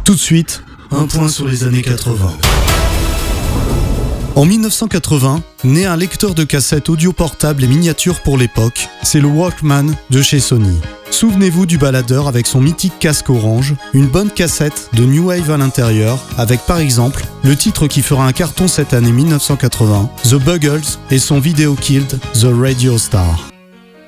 Tout de suite, un point sur les années 80. En 1980, naît un lecteur de cassettes audio portable et miniature pour l'époque, c'est le Walkman de chez Sony. Souvenez-vous du baladeur avec son mythique casque orange, une bonne cassette de New Wave à l'intérieur, avec par exemple le titre qui fera un carton cette année 1980, The Buggles et son vidéo Killed the Radio Star.